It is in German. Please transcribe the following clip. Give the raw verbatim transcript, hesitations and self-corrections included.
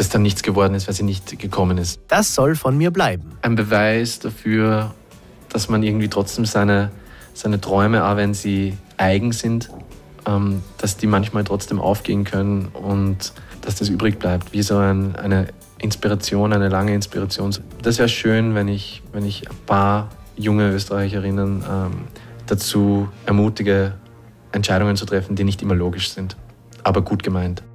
das dann nichts geworden ist, weil sie nicht gekommen ist. Das soll von mir bleiben. Ein Beweis dafür, dass man irgendwie trotzdem seine, seine Träume, auch wenn sie eigen sind, ähm, dass die manchmal trotzdem aufgehen können und dass das übrig bleibt, wie so ein, eine Inspiration, eine lange Inspiration. Das wäre schön, wenn ich, wenn ich ein paar junge Österreicherinnen ähm, dazu ermutige, Entscheidungen zu treffen, die nicht immer logisch sind, aber gut gemeint.